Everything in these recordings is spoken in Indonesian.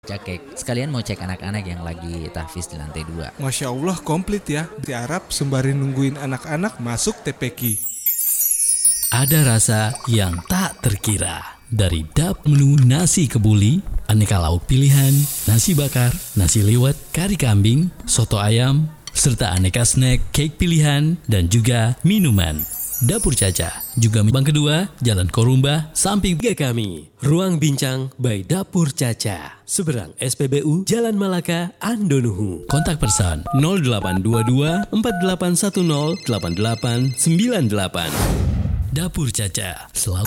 Cakek. Sekalian mau cek anak-anak yang lagi tahfiz di lantai 2. Masya Allah, komplit ya. Di Arab sembari nungguin anak-anak masuk TPQ. Ada rasa yang tak terkira. Dari dap menu nasi kebuli, aneka lauk pilihan, nasi bakar, nasi liwet, kari kambing, soto ayam, serta aneka snack, cake pilihan, dan juga minuman. Dapur Caca, juga Bank Kedua, Jalan Korumba, samping kami. Ruang Bincang by Dapur Caca, seberang SPBU, Jalan Malaka, Andonuhu. Kontak person 0822 4810 8898. Dapur Caca, selalu.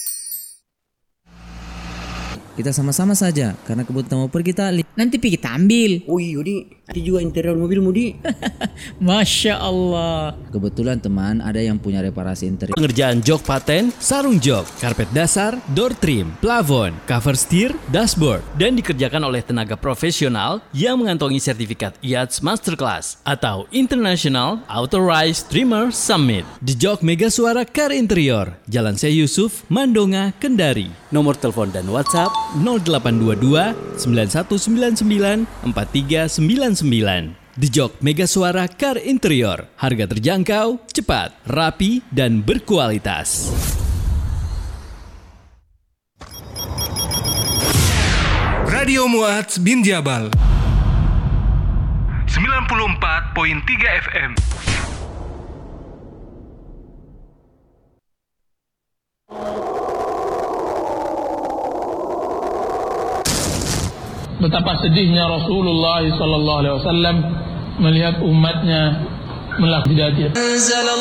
Kita sama-sama saja, karena kebetulan mau pergi tali. Nanti kita ambil. Oh iya, Di. Nanti juga interior mobilmu, Di. Masya Allah. Kebetulan teman ada yang punya reparasi interior. Pengerjaan jok paten, sarung jok, karpet dasar, door trim, plafon, cover steer, dashboard, dan dikerjakan oleh tenaga profesional yang mengantongi sertifikat IATS Masterclass atau International Authorized Trimmer Summit. Di Jok Mega Suara Car Interior, Jalan Syekh Yusuf, Mandonga, Kendari. Nomor telepon dan WhatsApp 0822 9199 4399. The Jok Mega Suara Car Interior. Harga terjangkau, cepat, rapi, dan berkualitas. Radio Mu'adz bin Jabal 94.3 FM. Betapa sedihnya Rasulullah SAW melihat umatnya melakukan